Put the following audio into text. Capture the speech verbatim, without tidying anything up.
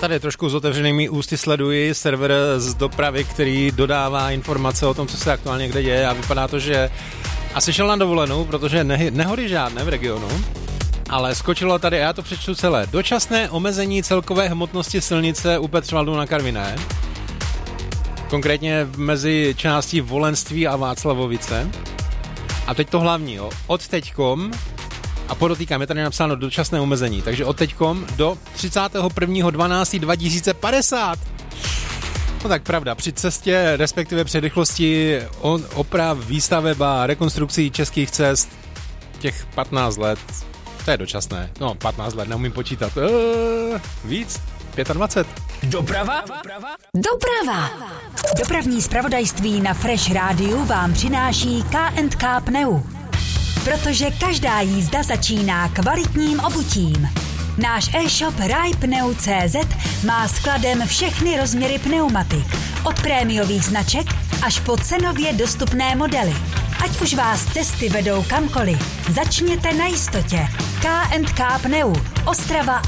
tady trošku s otevřenými ústy sleduji server z dopravy, který dodává informace o tom, co se aktuálně kde děje a vypadá to, že asi šel na dovolenou, protože ne- nehody žádné v regionu, ale skočilo tady, já to přečtu celé, dočasné omezení celkové hmotnosti silnice u Petřvaldu na Karviné, konkrétně mezi částí Volenství a Václavovice. A teď to hlavní, jo, od teďkom, a podotýkám, je tady napsáno dočasné omezení, takže od teďkom do třicátého prvního dvanáctého dva tisíce padesát. No tak pravda, při cestě, respektive při rychlosti oprav, výstaveb a rekonstrukcí českých cest těch patnáct let, to je dočasné. No, patnáct let, neumím počítat. Eee, víc? dvacet pět. Doprava? Doprava? Doprava! Dopravní zpravodajství na Fresh Rádiu vám přináší K and K Pneu. Protože každá jízda začíná kvalitním obutím. Náš e-shop rajpneu tečka cé zet má skladem všechny rozměry pneumatik. Od prémiových značek až po cenově dostupné modely. Ať už vás cesty vedou kamkoliv, začněte na jistotě. K and K Pneu, Ostrava